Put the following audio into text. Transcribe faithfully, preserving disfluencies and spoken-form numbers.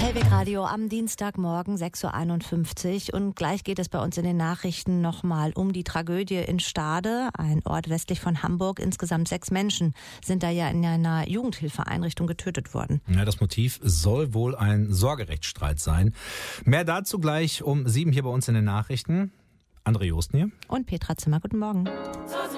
Hellweg Radio am Dienstagmorgen sechs Uhr einundfünfzig und gleich geht es bei uns in den Nachrichten nochmal um die Tragödie in Stade, ein Ort westlich von Hamburg. Insgesamt sechs Menschen sind da ja in einer Jugendhilfeeinrichtung getötet worden. Ja, das Motiv soll wohl ein Sorgerechtsstreit sein. Mehr dazu gleich um sieben hier bei uns in den Nachrichten. André Josten hier. Und Petra Zimmer, guten Morgen.